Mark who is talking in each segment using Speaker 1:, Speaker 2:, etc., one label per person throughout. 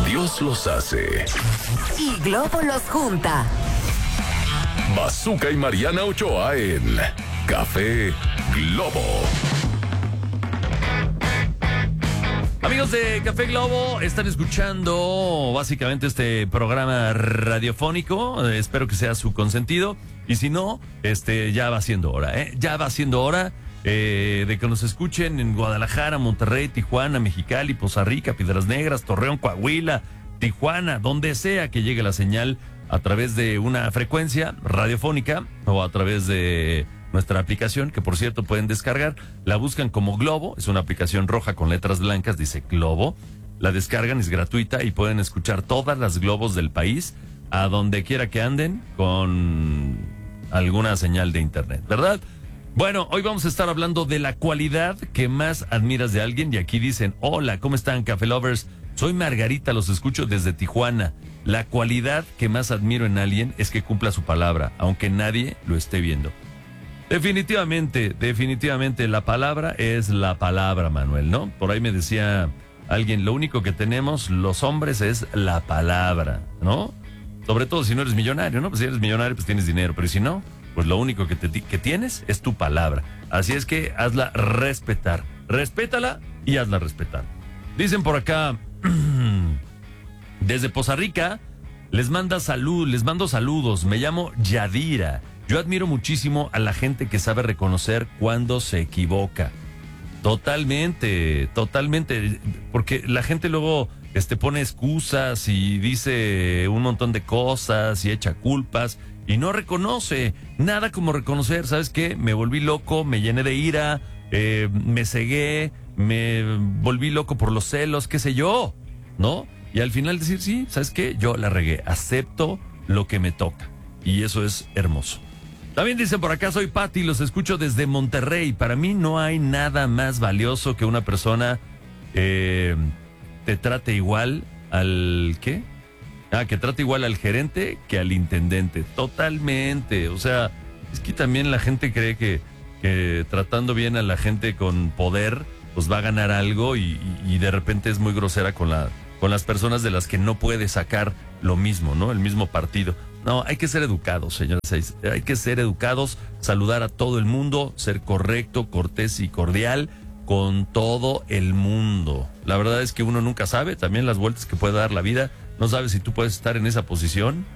Speaker 1: Dios los hace.
Speaker 2: Y Globo los junta.
Speaker 1: Bazooka y Mariana Ochoa en Café Globo.
Speaker 3: Amigos de Café Globo, están escuchando básicamente este programa radiofónico. Espero que sea su consentido. Y si no, ya va siendo hora, ¿eh? Ya va siendo hora de que nos escuchen en Guadalajara, Monterrey, Tijuana, Mexicali, Poza Rica, Piedras Negras, Torreón, Coahuila, Tijuana, donde sea que llegue la señal a través de una frecuencia radiofónica o a través de nuestra aplicación, que por cierto pueden descargar. La buscan como Globo, es una aplicación roja con letras blancas, dice Globo. La descargan, es gratuita y pueden escuchar todas las globos del país a donde quiera que anden con alguna señal de internet, ¿verdad? Bueno, hoy vamos a estar hablando de la cualidad que más admiras de alguien. Y aquí dicen: hola, ¿cómo están, Café Lovers? Soy Margarita, los escucho desde Tijuana. La cualidad que más admiro en alguien es que cumpla su palabra, aunque nadie lo esté viendo. Definitivamente, la palabra es la palabra, Manuel, ¿no? Por ahí me decía alguien, lo único que tenemos los hombres es la palabra, ¿no? Sobre todo si no eres millonario, ¿no? Pues si eres millonario, pues tienes dinero, pero si no, pues lo único que tienes es tu palabra. Así es que hazla respetar. Respétala y hazla respetar. Dicen por acá, desde Poza Rica, les mando saludos. Me llamo Yadira. Yo admiro muchísimo a la gente que sabe reconocer cuando se equivoca. Totalmente. Porque la gente luego pone excusas y dice un montón de cosas y echa culpas y no reconoce. Nada como reconocer, ¿sabes qué? Me volví loco, me llené de ira, me cegué, me volví loco por los celos, qué sé yo, ¿no? Y al final decir, sí, ¿sabes qué? Yo la regué, acepto lo que me toca. Y eso es hermoso. También dicen por acá, soy Pati, los escucho desde Monterrey. Para mí no hay nada más valioso que una persona te trate igual al... ¿qué? Que trate igual al gerente que al intendente. Totalmente. O sea, es que también la gente cree que tratando bien a la gente con poder, pues va a ganar algo y de repente es muy grosera con las personas de las que no puede sacar lo mismo, ¿no? El mismo partido. No, hay que ser educados, señores. Hay que ser educados, saludar a todo el mundo, ser correcto, cortés y cordial con todo el mundo. La verdad es que uno nunca sabe también las vueltas que puede dar la vida. No sabes si tú puedes estar en esa posición.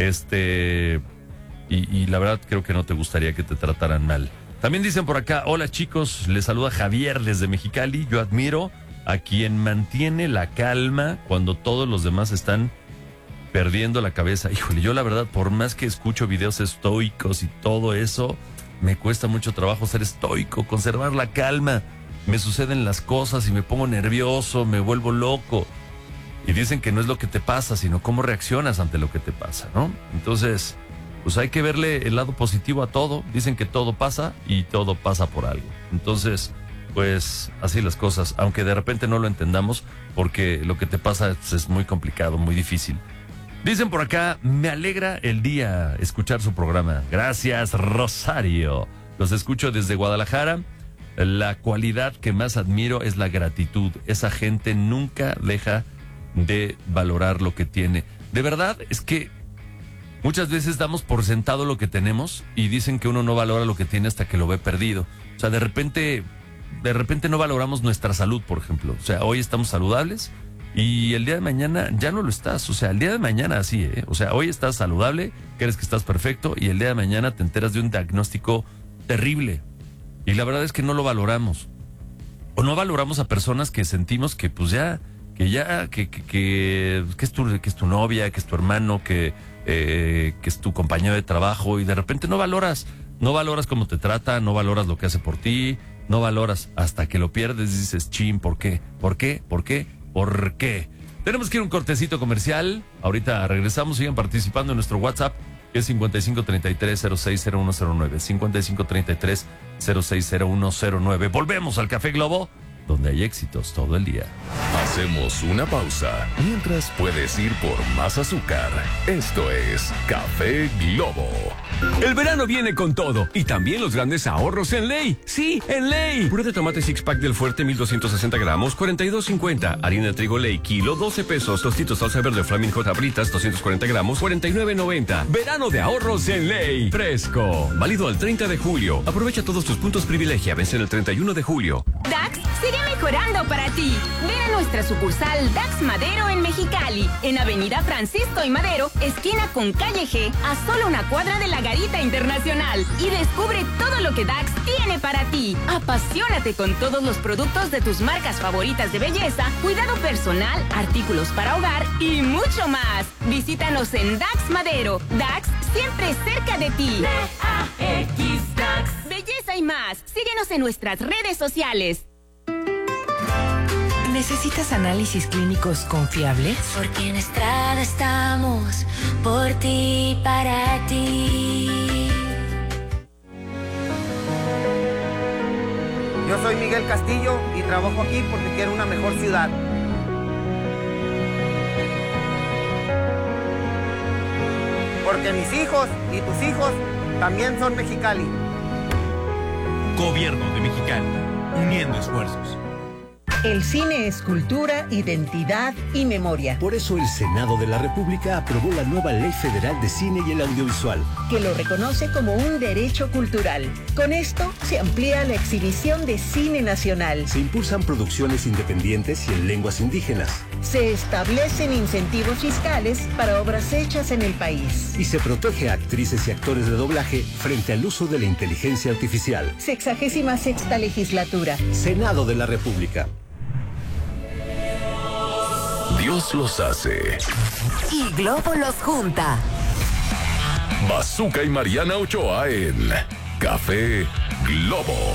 Speaker 3: Y la verdad creo que no te gustaría que te trataran mal. También dicen por acá, hola chicos, les saluda Javier desde Mexicali. Yo admiro a quien mantiene la calma cuando todos los demás están perdiendo la cabeza. Híjole, yo la verdad, por más que escucho videos estoicos y todo eso, me cuesta mucho trabajo ser estoico, conservar la calma. Me suceden las cosas y me pongo nervioso, me vuelvo loco. Y dicen que no es lo que te pasa, sino cómo reaccionas ante lo que te pasa, ¿no? Entonces, pues hay que verle el lado positivo a todo. Dicen que todo pasa y todo pasa por algo. Entonces, pues así las cosas, aunque de repente no lo entendamos, porque lo que te pasa es muy complicado, muy difícil. Dicen por acá, me alegra el día escuchar su programa. Gracias, Rosario. Los escucho desde Guadalajara. La cualidad que más admiro es la gratitud. Esa gente nunca deja de valorar lo que tiene. De verdad, es que muchas veces damos por sentado lo que tenemos y dicen que uno no valora lo que tiene hasta que lo ve perdido. O sea, de repente no valoramos nuestra salud, por ejemplo. O sea, hoy estamos saludables y el día de mañana ya no lo estás. O sea, el día de mañana así, ¿eh? O sea, hoy estás saludable, crees que estás perfecto y el día de mañana te enteras de un diagnóstico terrible. Y la verdad es que no lo valoramos. O no valoramos a personas que sentimos que pues que es tu novia, que es tu hermano, que es tu compañero de trabajo y de repente no valoras cómo te trata, no valoras lo que hace por ti, no valoras hasta que lo pierdes y dices, chin, ¿por qué? ¿Por qué? ¿Por qué? ¿Por qué? Tenemos que ir a un cortecito comercial. Ahorita regresamos, sigan participando en nuestro WhatsApp, que es 5533-060109. 5533-060109. Volvemos al Café Globo donde hay éxitos todo el día.
Speaker 1: Hacemos una pausa mientras puedes ir por más azúcar. Esto es Café Globo.
Speaker 4: El verano viene con todo y también los grandes ahorros en Ley. Sí, en Ley. Puré de tomate six pack del Fuerte 1260 gramos, 42.50. Harina de trigo Ley, kilo, 12 pesos. Tostitos salsa verde Flaming Hot Abritas, 240 gramos, 49.90. Verano de ahorros en Ley. Fresco. Válido al 30 de julio. Aprovecha todos tus puntos privilegia. Vence el 31 de julio.
Speaker 5: DAX sigue mejorando para ti. Ven a nuestra sucursal DAX Madero en Mexicali, en Avenida Francisco y Madero, esquina con Calle G, a solo una cuadra de la Garita Internacional. Y descubre todo lo que DAX tiene para ti. Apasionate con todos los productos de tus marcas favoritas de belleza, cuidado personal, artículos para hogar y mucho más. Visítanos en DAX Madero. DAX siempre cerca de ti. DAX DAX. Belleza y más. Síguenos en nuestras redes sociales.
Speaker 2: ¿Necesitas análisis clínicos confiables?
Speaker 6: Porque en Estrada estamos por ti, para ti.
Speaker 7: Yo soy Miguel Castillo y trabajo aquí porque quiero una mejor ciudad. Porque mis hijos y tus hijos también son Mexicali.
Speaker 8: Gobierno de Mexicali, uniendo esfuerzos.
Speaker 9: El cine es cultura, identidad y memoria.
Speaker 10: Por eso el Senado de la República aprobó la nueva Ley Federal de Cine y el Audiovisual,
Speaker 9: que lo reconoce como un derecho cultural. Con esto se amplía la exhibición de cine nacional.
Speaker 10: Se impulsan producciones independientes y en lenguas indígenas.
Speaker 9: Se establecen incentivos fiscales para obras hechas en el país.
Speaker 10: Y se protege a actrices y actores de doblaje frente al uso de la inteligencia artificial.
Speaker 9: 66ª legislatura.
Speaker 10: Senado de la República.
Speaker 1: Dios los hace.
Speaker 2: Y Globo los junta.
Speaker 1: Bazooka y Mariana Ochoa en Café Globo.